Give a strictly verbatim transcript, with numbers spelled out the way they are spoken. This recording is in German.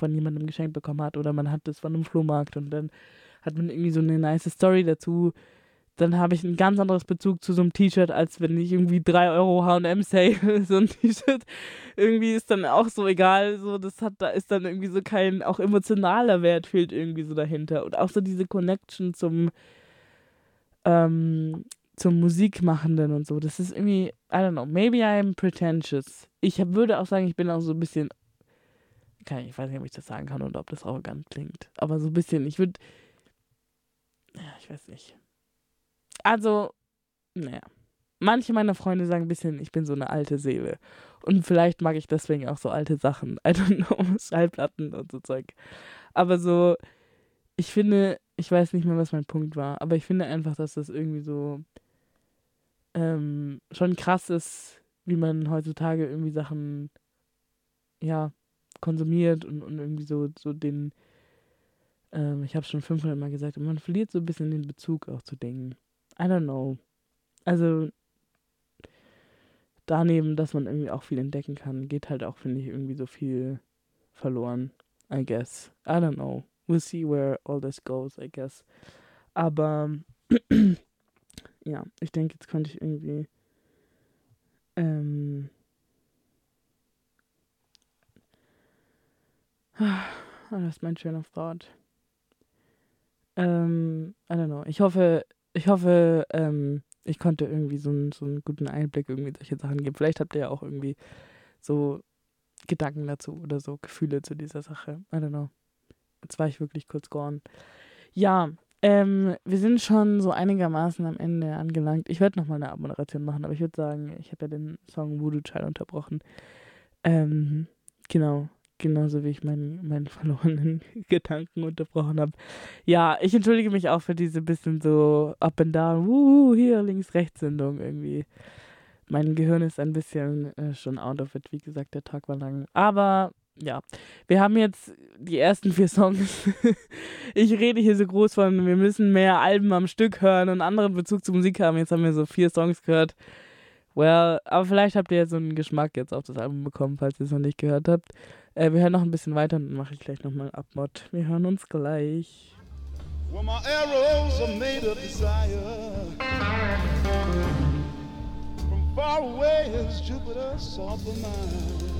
von jemandem geschenkt bekommen hat oder man hat es von einem Flohmarkt und dann hat man irgendwie so eine nice Story dazu. Dann habe ich ein ganz anderes Bezug zu so einem T-Shirt, als wenn ich irgendwie drei Euro H und M Sale, so ein T-Shirt. Irgendwie ist dann auch so egal, so das hat, da ist dann irgendwie so kein, auch emotionaler Wert fehlt irgendwie so dahinter. Und auch so diese Connection zum, ähm, zum Musikmachenden und so. Das ist irgendwie, I don't know, maybe I'm pretentious. Ich hab, würde auch sagen, ich bin auch so ein bisschen, kann, ich weiß nicht, ob ich das sagen kann oder ob das arrogant klingt, aber so ein bisschen, ich würde, ja, ich weiß nicht. Also, naja. Manche meiner Freunde sagen ein bisschen, ich bin so eine alte Seele. Und vielleicht mag ich deswegen auch so alte Sachen. I don't know, Schallplatten und so Zeug. Aber so, ich finde, ich weiß nicht mehr, was mein Punkt war, aber ich finde einfach, dass das irgendwie so ähm, schon krass ist, wie man heutzutage irgendwie Sachen, ja, konsumiert und, und irgendwie so, so den, ähm, ich habe schon fünfhundert Mal gesagt, man verliert so ein bisschen den Bezug auch zu Dingen. I don't know. Also daneben, dass man irgendwie auch viel entdecken kann, geht halt auch, finde ich, irgendwie so viel verloren, I guess. I don't know. We'll see where all this goes, I guess. Aber ja, ich denke, jetzt konnte ich irgendwie ähm, das ist mein train of thought. Ähm, I don't know. Ich hoffe, ich hoffe, ähm, ich konnte irgendwie so einen, so einen guten Einblick irgendwie in solche Sachen geben. Vielleicht habt ihr ja auch irgendwie so Gedanken dazu oder so Gefühle zu dieser Sache. I don't know. Jetzt war ich wirklich kurz gone. Ja, ähm, wir sind schon so einigermaßen am Ende angelangt. Ich werde nochmal eine Abmoderation machen, aber ich würde sagen, ich habe ja den Song Voodoo Child unterbrochen. Ähm, genau. Genauso wie ich meinen, meinen verlorenen Gedanken unterbrochen habe. Ja, ich entschuldige mich auch für diese bisschen so up and down, wuhu, hier links-rechts-Sendung irgendwie. Mein Gehirn ist ein bisschen äh, schon out of it. Wie gesagt, der Tag war lang. Aber ja, wir haben jetzt die ersten vier Songs. Ich rede hier so groß von, wir müssen mehr Alben am Stück hören und anderen Bezug zur Musik haben. Jetzt haben wir so vier Songs gehört. Well, aber vielleicht habt ihr ja so einen Geschmack jetzt auf das Album bekommen, falls ihr es noch nicht gehört habt. Äh, wir hören noch ein bisschen weiter und dann mache ich gleich nochmal Abmod. Wir hören uns gleich. Well, my arrows are made of desire. From far away is Jupiter soft of mine.